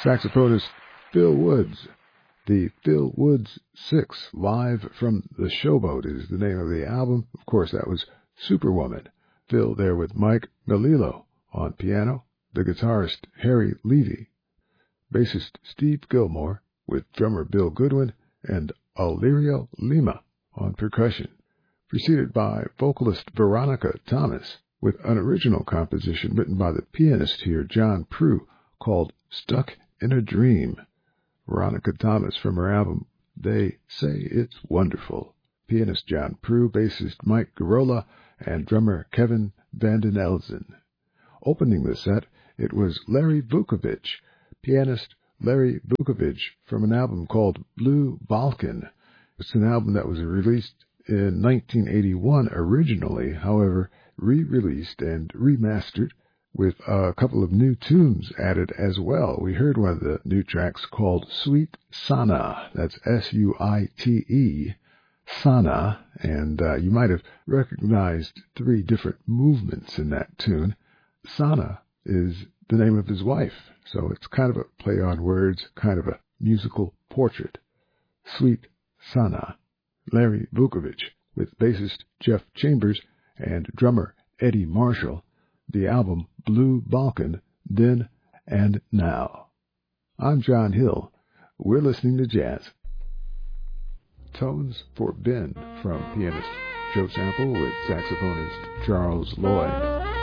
saxophonist Phil Woods. The Phil Woods 6, Live from the Showboat, is the name of the album. Of course, that was Superwoman. Phil there with Mike Melillo on piano, the guitarist Harry Levy, bassist Steve Gilmore with drummer Bill Goodwin, and Alirio Lima on percussion, preceded by vocalist Veronica Thomas with an original composition written by the pianist here, John Prue, called Stuck in a Dream. Veronica Thomas from her album They Say It's Wonderful. Pianist John Prue, bassist Mike Garola, and drummer Kevin Vanden Elzen. Opening the set, it was Larry Vukovic, pianist Larry Vukovic, from an album called Blue Balkan. It's an album that was released in 1981 originally, however, re-released and remastered with a couple of new tunes added as well. We heard one of the new tracks called Sweet Sana. That's S-U-I-T-E, Sana, and you might have recognized three different movements in that tune. Sana is the name of his wife, so it's kind of a play on words, kind of a musical portrait. Sweet Sana. Larry Vukovic with bassist Jeff Chambers and drummer Eddie Marshall. The album Blue Balkan, Then and Now. I'm John Hill. We're listening to jazz. Tones for Ben from pianist Joe Sample with saxophonist Charles Lloyd.